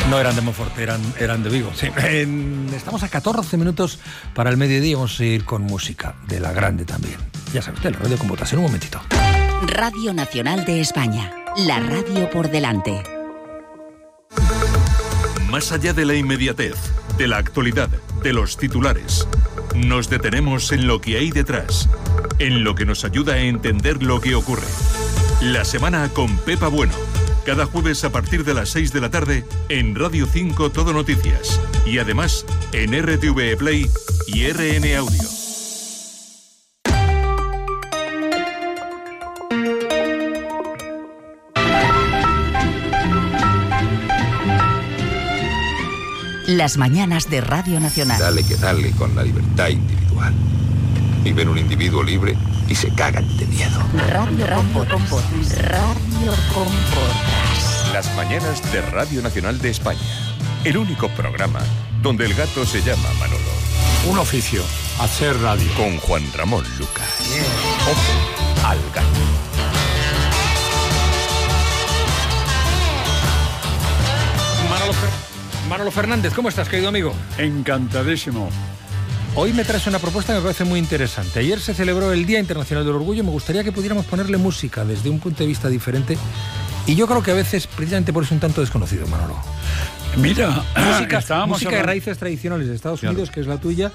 No eran de Monfort, eran de Vigo. Sí. Estamos a 14 minutos para el mediodía. Vamos a ir con música de la grande también. Ya sabe usted, la radio con votación. Un momentito. Radio Nacional de España. La radio por delante. Más allá de la inmediatez, de la actualidad, de los titulares, nos detenemos en lo que hay detrás, en lo que nos ayuda a entender lo que ocurre. La semana con Pepa Bueno. Cada jueves a partir de las 6 de la tarde en Radio 5 Todo Noticias. Y además en RTV Play y RN Audio. Las mañanas de Radio Nacional. Dale que dale con la libertad individual. Y ven un individuo libre y se cagan de miedo. Radio con Botas. Radio con Botas. Las mañanas de Radio Nacional de España. El único programa donde el gato se llama Manolo. Un oficio, hacer radio. Con Juan Ramón Lucas. Ojo al gato. Manolo Fernández, ¿cómo estás, querido amigo? Encantadísimo. Hoy me traes una propuesta que me parece muy interesante. Ayer se celebró el Día Internacional del Orgullo. Me gustaría que pudiéramos ponerle música desde un punto de vista diferente. Y yo creo que a veces, precisamente por eso, un tanto desconocido, Manolo. Mira, música de raíces tradicionales de Estados Unidos, que es la tuya,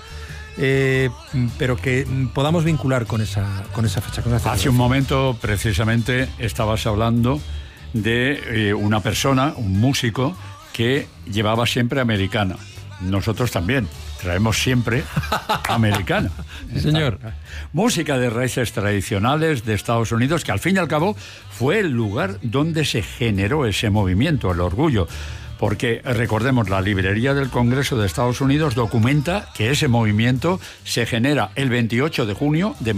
pero que podamos vincular con esa fecha. Hace un momento, precisamente, estabas hablando de una persona, un músico, que llevaba siempre americana. Nosotros también traemos siempre americana. Sí, señor. Música de raíces tradicionales de Estados Unidos, que al fin y al cabo fue el lugar donde se generó ese movimiento, el orgullo. Porque, recordemos, la librería del Congreso de Estados Unidos documenta que ese movimiento se genera el 28 de junio de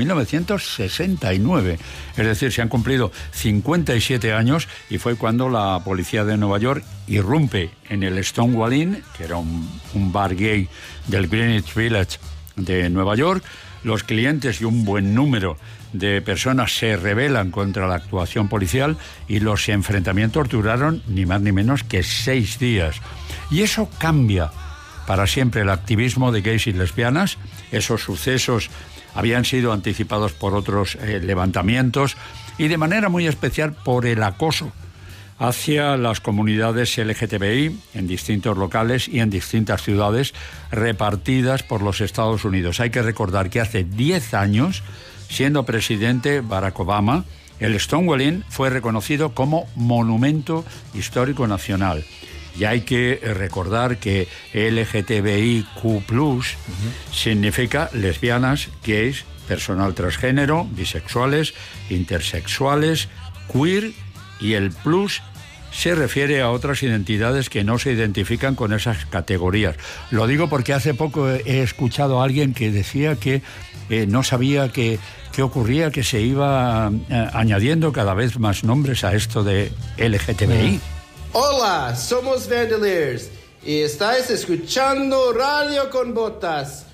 1969. Es decir, se han cumplido 57 años y fue cuando la policía de Nueva York irrumpe en el Stonewall Inn, que era un bar gay del Greenwich Village de Nueva York. Los clientes y un buen número de personas se rebelan contra la actuación policial y los enfrentamientos duraron ni más ni menos que 6 días. Y eso cambia para siempre el activismo de gays y lesbianas. Esos sucesos habían sido anticipados por otros levantamientos y de manera muy especial por el acoso hacia las comunidades LGTBI en distintos locales y en distintas ciudades repartidas por los Estados Unidos. Hay que recordar que hace 10 años, siendo presidente Barack Obama, el Stonewall Inn fue reconocido como Monumento Histórico Nacional. Y hay que recordar que LGTBIQ+, significa lesbianas, gays, personal transgénero, bisexuales, intersexuales, queer, y el plus se refiere a otras identidades que no se identifican con esas categorías. Lo digo porque hace poco he escuchado a alguien que decía que no sabía qué ocurría, que se iba añadiendo cada vez más nombres a esto de LGTBI. Hola, somos Vandaliers y estáis escuchando Radio con Botas.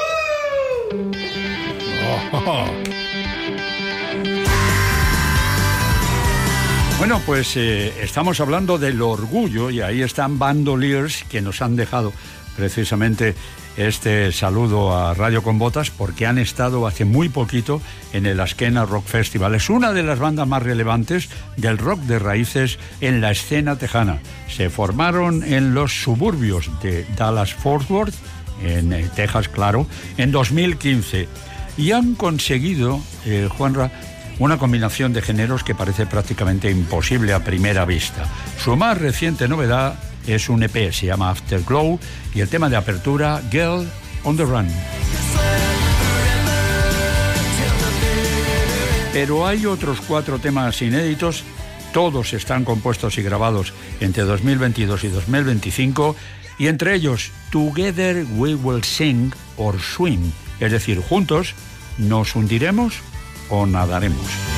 Bueno, pues estamos hablando del orgullo y ahí están Bandoliers, que nos han dejado precisamente este saludo a Radio con Botas porque han estado hace muy poquito en el Askena Rock Festival. Es una de las bandas más relevantes del rock de raíces en la escena tejana. Se formaron en los suburbios de Dallas-Fort Worth, en Texas, claro, en 2015 y han conseguido, Juanra, una combinación de géneros que parece prácticamente imposible a primera vista. Su más reciente novedad es un EP, se llama Afterglow, y el tema de apertura, Girl on the Run. Pero hay otros 4 temas inéditos, todos están compuestos y grabados entre 2022 y 2025, y entre ellos, Together We Will Sing or Swim, es decir, juntos nos hundiremos o nadaremos.